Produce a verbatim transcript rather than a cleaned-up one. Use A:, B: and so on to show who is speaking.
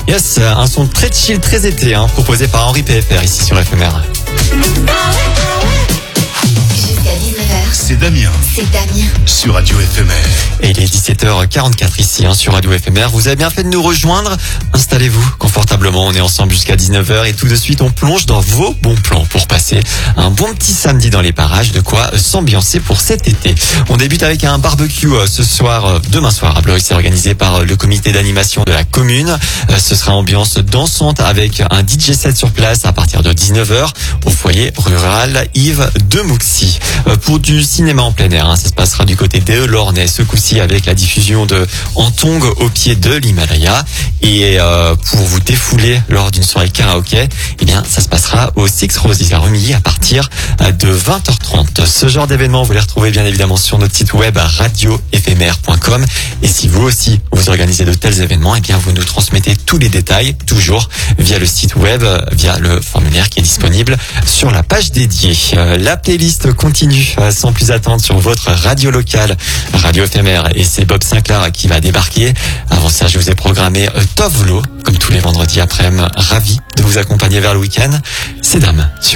A: Yes, un son très chill, très été, hein, proposé par Henri P F R ici sur F M R.
B: Jusqu'à dix-neuf heures.
C: C'est Damien.
B: C'est Damien.
C: Sur Radio F M R.
A: Et il est dix-sept heures quarante-quatre ici hein, sur Radio F M R. Vous avez bien fait de nous rejoindre. Installez-vous confortablement. On est ensemble jusqu'à dix-neuf heures et tout de suite on plonge dans vos bons plans pour passer un bon petit samedi dans les parages. De quoi s'ambiancer pour cet été. On débute avec un barbecue ce soir, demain soir à Blois. C'est organisé par le comité d'animation de la commune. Ce sera ambiance dansante avec un D J set sur place à partir de dix-neuf heures au foyer rural Yves de Mouxy. Pour du cinéma en plein air, hein, ça se passera du côté de Lornay ce coup-ci avec la diffusion de Antong au pied de l'Himalaya. Et euh, pour vous défouler lors d'une soirée karaoké, eh bien ça se passera au Six Roses à Rumilly à partir de vingt heures trente. Ce genre d'événement, vous les retrouvez bien évidemment sur notre site web radio f m r point com. Et si vous aussi vous organisez de tels événements, eh bien vous nous transmettez tous les détails, toujours via le site web, via le formulaire qui est disponible sur la page dédiée. La playlist continue sans plus attendre sur votre radio locale, Radio F M R, et c'est Bob Sinclair qui va débarquer. Avant ça, je vous ai programmé Tovlo, comme tous les vendredis après-midi. Ravi de vous accompagner vers le week-end. C'est Dame sur